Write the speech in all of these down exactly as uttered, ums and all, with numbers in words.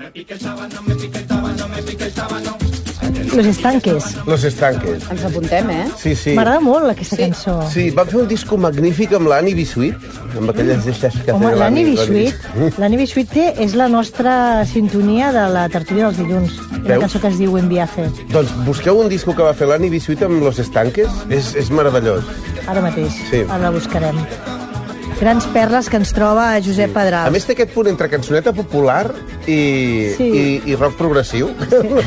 Los Estanques. Los Estanques. Ens apuntem, eh? Sí, sí. M'agrada molt aquesta Sí. cançó. Sí, van fer un disco magnífic amb l'Annie Bisuit, amb aquelles deixes que Home, feia l'Annie l'Annie Bisuit, l'Annie Bisuit té, és la nostra sintonia de la tertúlia dels dilluns. Una Veus? cançó que es diu En viaje. Doncs busqueu un disco que va fer l'Annie Bisuit amb Los Estanques, és, és meravellós. Ara mateix, Sí. ara la buscarem. Grans perles que ens troba Josep A Pedrals. més, té aquest punt entre cançoneta popular i, Sí. i, i rock progressiu. No,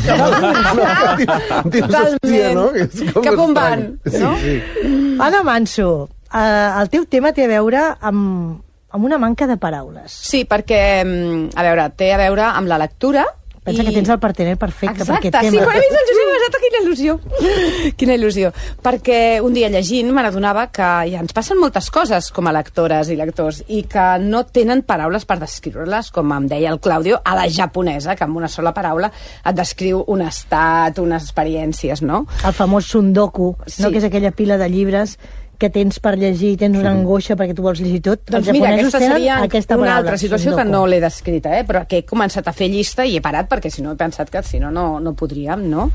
no, dius, hòstia, no? És com Cap on estrany. van, no? Sí, sí. Anna Manso, eh, el teu tema té a veure amb, amb una manca de paraules. Sí, perquè, mm, a veure, té a veure amb la lectura. Pensa i... que tens el partener perfecte Exacte, per aquest sí, tema. quan he vist el Josep Masata, quina il·lusió. Quina il·lusió. Perquè un dia llegint me n'adonava que ja ens passen moltes coses com a lectores i lectors i que no tenen paraules per descriure-les, com em deia el Claudio, a la japonesa, que amb una sola paraula et descriu un estat, unes experiències, no? El famós Sundoku, Sí. no? Que és aquella pila de llibres que tens per llegir i tens una angoixa perquè tu vols llegir tot. Doncs Els mira, japonesos aquesta tenen seria aquesta una paraula, altra situació Sundoku. que no l'he descrita, eh? Però que he començat a fer llista i he parat perquè si no he pensat que si no, no, no podríem, no?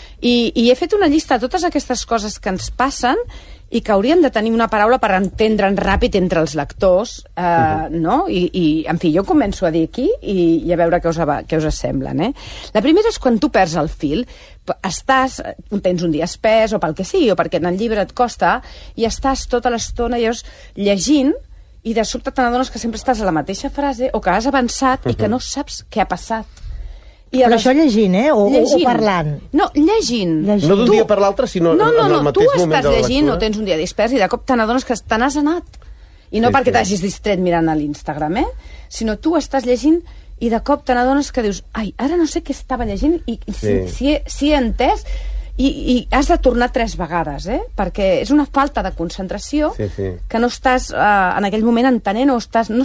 I, I he fet una llista de totes aquestes coses que ens passen i que haurien de tenir una paraula per entendre'n ràpid entre els lectors, eh, uh-huh. no? I, I, en fi, jo començo a dir aquí i, i a veure què us, què us semblen, eh? La primera és quan tu perds el fil, estàs, tens un dia espès, o pel que sigui, o perquè en el llibre et costa, i estàs tota l'estona llavors llegint, i de sobte te n'adones que sempre estàs a la mateixa frase, o que has avançat uh-huh. i que no saps què ha passat. I Però això llegint, eh? O, llegint. o parlant? No, llegint. llegint. No d'un dia per l'altre, sinó no, no, en el no, mateix tu moment estàs de la llegint lectura. o tens un dia dispers i de cop te n'adones que te n'has anat. I no Sí, perquè sí. t'hagis distret mirant a l'Instagram, eh? Sinó tu estàs llegint i de cop te n'adones que dius ai, ara no sé què estava llegint i, i si, Sí. si, he, si he entès i, i has de tornar tres vegades, eh? Perquè és una falta de concentració Sí, sí. que no estàs eh, en aquell moment entenent o estàs, no